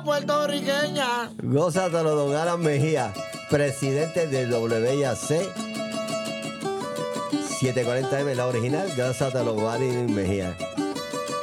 puertorriqueña. Gózatelo, don Alan Mejía, presidente de WIAC 740M, la original. Gózatelo, Alan Mejía.